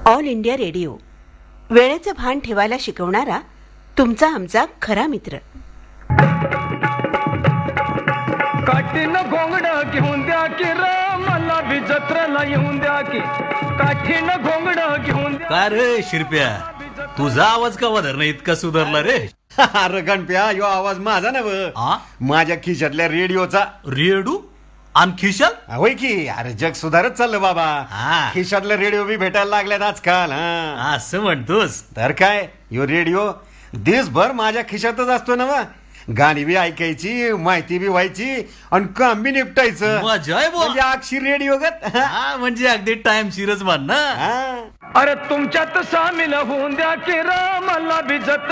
All India radio, वेळेचं भान ठेवायला शिकवणारा तुमचा आमचा खरा मित्र. काठीनं घोंगड घेऊन द्या की र, मला बी जत्रेला येऊन द्या की. काठीनं घोंगड घेऊन द्या. काय रे शिरप्या, तुझा आवाज का वधरणं इतका सुधारला रे? अरे गणप्या, यो आवाज माझा नव, माझ्या खिशातल्या रेडिओचा. रेडू आणि खिशाल? होय की. अरे जग सुधारत चाललं बाबा. खिशातले रेडिओ बी भेटायला लागल्यात आजकाल. असं म्हणतोस तर काय, यो रेडिओ दिवसभर माझ्या खिशातच असतो ना. गाणी बी ऐकायची, माहिती बी व्हायची आणि काम बी निपटायचं. मजा आहे म्हणजे अक्षी रेडिओ गत. म्हणजे अगदी टाइम शिरच मान ना. अरे तुमच्यात सामील होऊन द्या की र, मला बी जत्रा